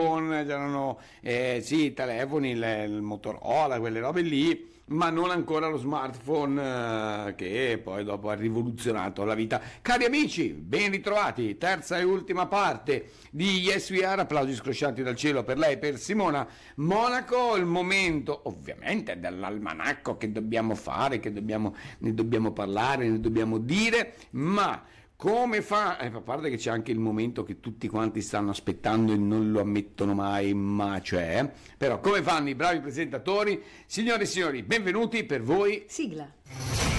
smartphone, c'erano sì, telefoni, il Motorola, quelle robe lì, ma non ancora lo smartphone che poi dopo ha rivoluzionato la vita. Cari amici, ben ritrovati, terza e ultima parte di Yes We Are, applausi scrosciati dal cielo per lei, per Simona Monaco. Il momento ovviamente dell'almanacco che dobbiamo fare, ne dobbiamo parlare, ne dobbiamo dire, ma come fa, a parte che c'è anche il momento che tutti quanti stanno aspettando e non lo ammettono mai, ma c'è, però come fanno i bravi presentatori? Signore e signori, benvenuti per voi. Sigla.